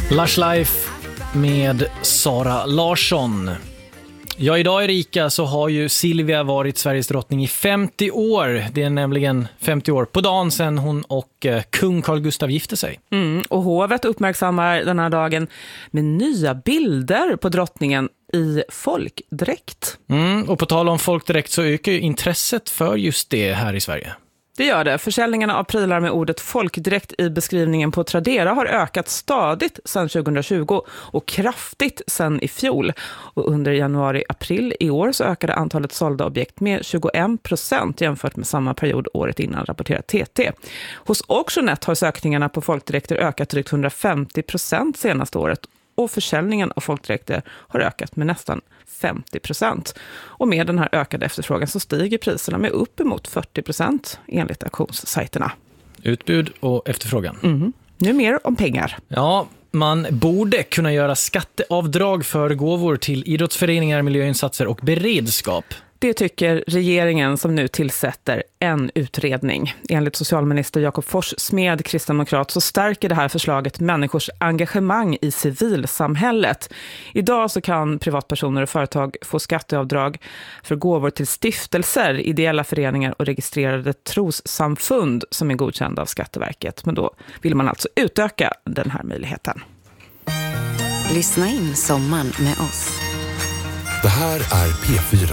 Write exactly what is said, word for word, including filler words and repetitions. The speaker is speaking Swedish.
Lush Life med Sara Larsson. Ja, idag Erika så har ju Silvia varit Sveriges drottning i femtio år. Det är nämligen femtio år på dagen sedan hon och eh, kung Carl Gustaf gifte sig. Mm, och hovet uppmärksammar den här dagen med nya bilder på drottningen i folkdräkt. Mm, och på tal om folkdräkt så ökar ju intresset för just det här i Sverige. Det gör det. Försäljningen av prylar med ordet folkdräkt i beskrivningen på Tradera har ökat stadigt sedan tjugohundratjugo och kraftigt sedan i fjol. Och under januari-april i år så ökade antalet sålda objekt med tjugoen procent jämfört med samma period året innan, rapporterar T T. Hos Auctionet har sökningarna på folkdräkter ökat drygt hundrafemtio procent senaste året. Och försäljningen av folkdräkter har ökat med nästan femtio procent. Och med den här ökade efterfrågan så stiger priserna med uppemot fyrtio procent enligt auktionssajterna. Utbud och efterfrågan. Mm. Nu mer om pengar. Ja, man borde kunna göra skatteavdrag för gåvor till idrottsföreningar, miljöinsatser och beredskap. Det tycker regeringen som nu tillsätter en utredning. Enligt socialminister Jakob Forssmed, kristdemokrat, så stärker det här förslaget människors engagemang i civilsamhället. Idag så kan privatpersoner och företag få skatteavdrag för gåvor till stiftelser, ideella föreningar och registrerade trossamfund som är godkända av Skatteverket. Men då vill man alltså utöka den här möjligheten. Lyssna in sommaren med oss. Det här är P fyra.